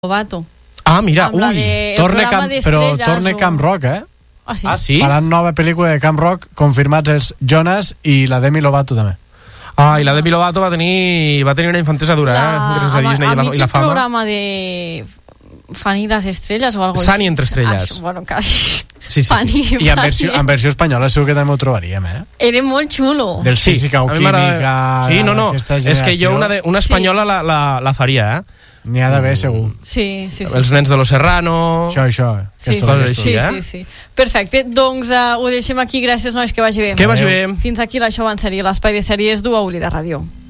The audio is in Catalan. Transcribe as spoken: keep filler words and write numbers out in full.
Lovato. Ah, mira, Amb la ui, de- el Torna programa Camp, d'estrelles però torna o- Camp Rock, eh? Ah, sí? Ah, sí? Faran nova pel·lícula de Camp Rock, confirmats els Jonas i la Demi Lovato també. Ah, i la Demi Lovato va tenir, va tenir una infantesa dura, eh? Gràcies a amb- Disney i la, amb i la aquest fama. programa de Fanny les estrelles o algo així. Sunny entre estrelles. Ah, bueno, quasi. Sí, sí, sí. Fanny, I en versió, en versió espanyola segur que també ho trobaríem, eh? Era molt xulo. Del Sí, física o a mi m'agrada- química... Sí, no, no, d'aquesta és que jo generació, una, de, una espanyola la, la, la faria, eh? N'hi ha d'haver, segur. Sí, sí, sí. Els nens de Los Serrano... Això, això. eh? Sí, Aquestes sí, coses sí, així, sí, eh? sí. Perfecte, doncs uh, ho deixem aquí. Gràcies, nois, que vagi bé. Que vagi bé. Fins aquí la Això va en sèrie, l'espai de sèries d'U A U L I de Ràdio.